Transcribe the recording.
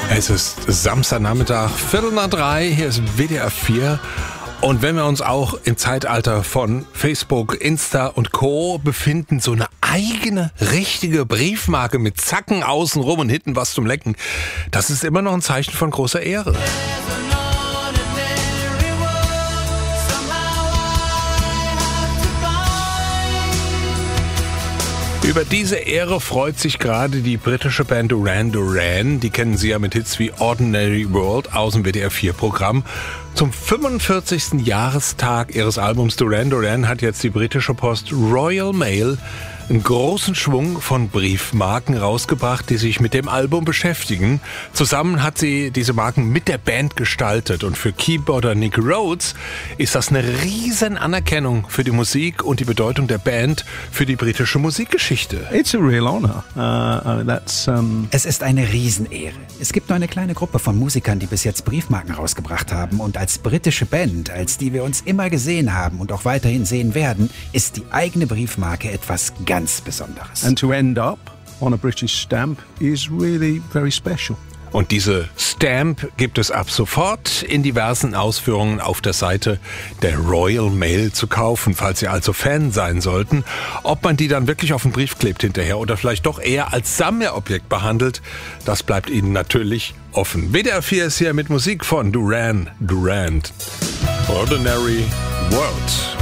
Es ist Samstagnachmittag, 2:45, hier ist WDR 4. Und wenn wir uns auch im Zeitalter von Facebook, Insta und Co. befinden, so eine eigene, richtige Briefmarke mit Zacken außenrum und hinten was zum Lecken, das ist immer noch ein Zeichen von großer Ehre. Über diese Ehre freut sich gerade die britische Band Duran Duran. Die kennen Sie ja mit Hits wie Ordinary World aus dem WDR 4-Programm. Zum 45. Jahrestag ihres Albums Duran Duran hat jetzt die britische Post Royal Mail einen großen Schwung von Briefmarken rausgebracht, die sich mit dem Album beschäftigen. Zusammen hat sie diese Marken mit der Band gestaltet. Und für Keyboarder Nick Rhodes ist das eine riesen Anerkennung für die Musik und die Bedeutung der Band für die britische Musikgeschichte. It's a real honor. Es ist eine Riesenehre. Es gibt nur eine kleine Gruppe von Musikern, die bis jetzt Briefmarken rausgebracht haben. Und als britische Band, als die wir uns immer gesehen haben und auch weiterhin sehen werden, ist die eigene Briefmarke etwas ganz Besonderes. And to end up on a British stamp is really very special. Und diese Stamp gibt es ab sofort in diversen Ausführungen auf der Seite der Royal Mail zu kaufen, falls Sie also Fan sein sollten. Ob man die dann wirklich auf den Brief klebt hinterher oder vielleicht doch eher als Sammlerobjekt behandelt, das bleibt Ihnen natürlich offen. WDR 4 ist hier mit Musik von Duran Duran. Ordinary World.